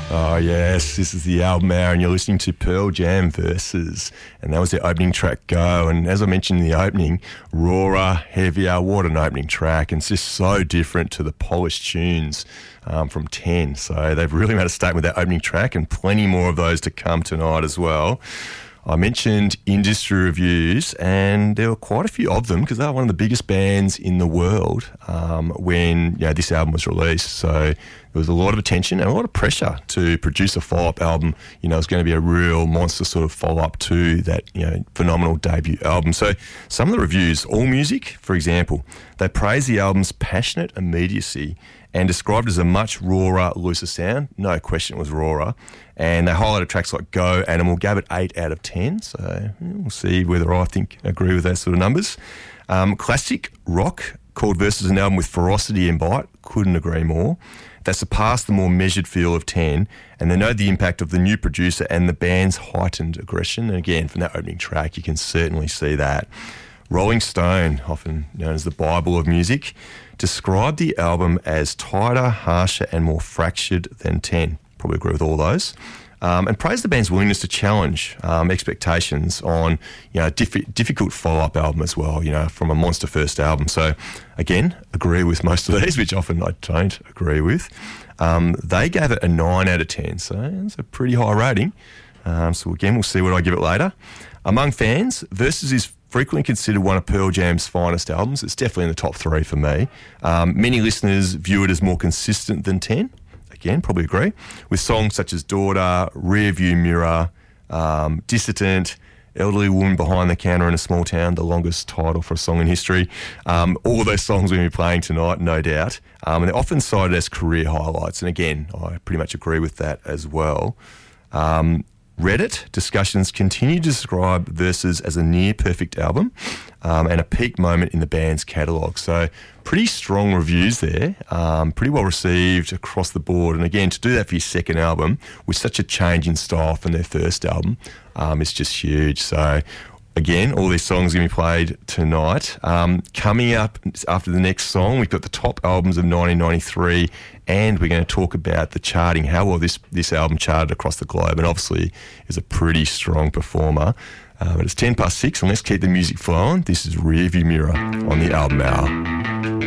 Oh, yes, this is the album hour and you're listening to Pearl Jam Versus, and that was their opening track, Go. And as I mentioned in the opening, rawer, heavier, what an opening track. And it's just so different to the polished tunes from 10. So they've really made a statement with that opening track, and plenty more of those to come tonight as well. I mentioned industry reviews, and there were quite a few of them because they were one of the biggest bands in the world when this album was released. So there was a lot of attention and a lot of pressure to produce a follow-up album. It was going to be a real monster sort of follow-up to that phenomenal debut album. So some of the reviews, AllMusic, for example, they praised the album's passionate immediacy and described it as a much rawer, looser sound. No question it was rawer. And they highlighted tracks like Go, Animal, gave it 8 out of 10. So we'll see whether I agree with those sort of numbers. Classic Rock called Versus an album with ferocity and bite. Couldn't agree more. They surpassed the more measured feel of 10, and they know the impact of the new producer and the band's heightened aggression. And again, from that opening track, you can certainly see that. Rolling Stone, often known as the Bible of music, described the album as tighter, harsher and more fractured than 10. Probably agree with all those. And praised the band's willingness to challenge expectations on difficult follow-up album as well, from a monster first album. So, again, agree with most of these, which often I don't agree with. They gave it a 9 out of 10, so it's a pretty high rating. So, again, we'll see what I give it later. Among fans, Versus is frequently considered one of Pearl Jam's finest albums. It's definitely in the top 3 for me. Many listeners view it as more consistent than 10. Again, probably agree, with songs such as Daughter, Rearview Mirror, Dissident, Elderly Woman Behind the Counter in a Small Town, the longest title for a song in history. All of those songs we're going to be playing tonight, no doubt. And they're often cited as career highlights. And again, I pretty much agree with that as well. Reddit discussions continue to describe Versus as a near-perfect album and a peak moment in the band's catalogue. So pretty strong reviews there, pretty well received across the board. And again, to do that for your second album with such a change in style from their first album, it's just huge. So again, all these songs are going to be played tonight. Coming up after the next song, we've got the top albums of 1993, and we're going to talk about the charting, how well this album charted across the globe, and obviously is a pretty strong performer. But it's 6:10, and let's keep the music flowing. This is Rearview Mirror on the Album Hour.